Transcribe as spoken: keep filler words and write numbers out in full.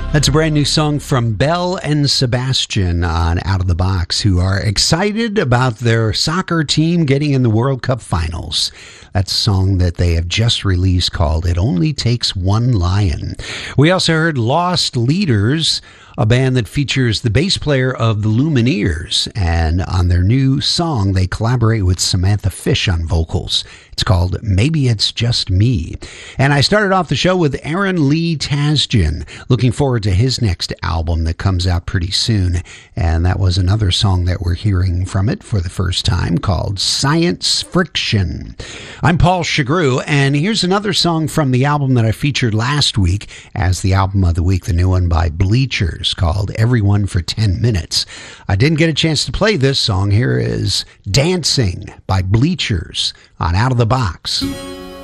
That's a brand new song from Belle and Sebastian on Out of the Box, who are excited about their soccer team getting in the World Cup finals. That's a song that they have just released called It Only Takes One Lion. We also heard Lost Leaders, a band that features the bass player of the Lumineers, and on their new song, they collaborate with Samantha Fish on vocals. It's called Maybe It's Just Me. And I started off the show with Aaron Lee Tasjan. Looking forward to his next album that comes out pretty soon. And that was another song that we're hearing from it for the first time called Science Friction. I'm Paul Chagru, and here's another song from the album that I featured last week as the album of the week, the new one by Bleachers called Everyone for ten minutes. I didn't get a chance to play this song. Here is Dancing by Bleachers on Out of the Box.